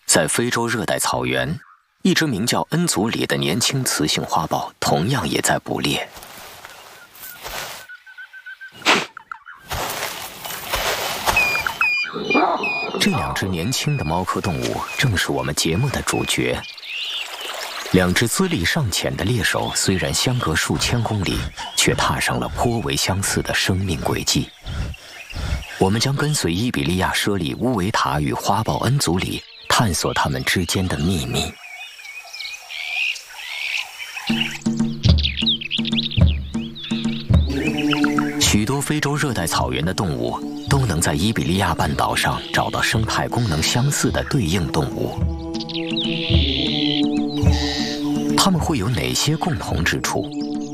在非洲热带草原，一只名叫恩祖里的年轻雌性花豹同样也在捕猎。这两只年轻的猫科动物正是我们节目的主角。两只资历尚浅的猎手虽然相隔数千公里，却踏上了颇为相似的生命轨迹。我们将跟随伊比利亚猞猁乌维塔与花豹恩祖里，探索它们之间的秘密。许多非洲热带草原的动物都能在伊比利亚半岛上找到生态功能相似的对应动物。它们会有哪些共同之处？